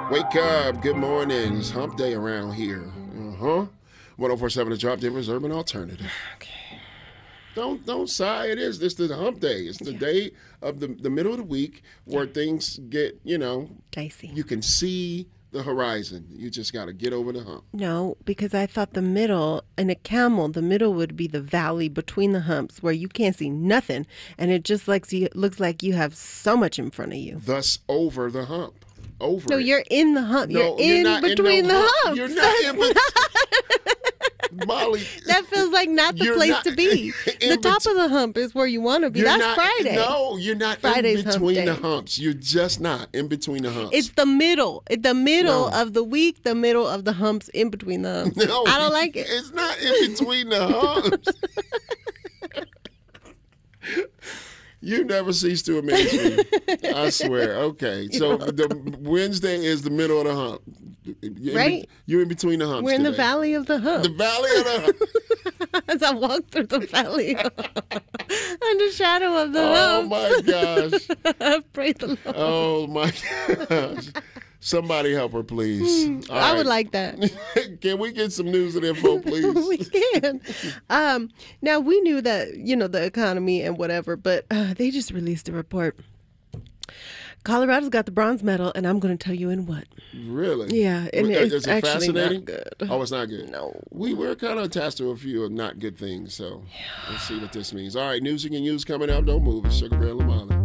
Wake up. Good morning. It's hump day around here. 1047 The Drop, Denver's Urban Alternative. Okay. Don't sigh. It is. This is the hump day. It's the day of the middle of the week where things get, dicey. You can see the horizon. You just got to get over the hump. No, because I thought the middle, in a camel, the middle would be the valley between the humps where you can't see nothing. And it just looks like you have so much in front of you. Thus, over the hump. Over No, it. you're in the hump. No, you're in between the humps. You're not in between. Molly. That feels like not the place to be. The top of the hump is where you want to be. That's Friday. No, you're not Friday's in between hump the day. humps. You're just not in between the humps. It's the middle. The middle No. of the week, the middle of the humps, in between the humps. No, I don't like it. It's not in between the humps. You never cease to amaze me. I swear. Okay, so the Wednesday is the middle of the hump. Right. You're in between the humps. We're in the today. valley of the humps. The valley of the hump. As I walk through the valley under shadow of the Oh humps. my gosh. Praise the Lord. Oh my gosh. Somebody help her, please. All I would right. like that. Can we get some news and info, please? We can. Now, we knew that, the economy and whatever, but they just released a report. Colorado's got the bronze medal, and I'm going to tell you in what. Really? Yeah, and Is it's it actually fascinating? not good. Oh, it's not good. No. We're kind of attached to a few not good things, so let's see what this means. All right, news you can use coming up. Don't move. It's Sugar Bear Lamont.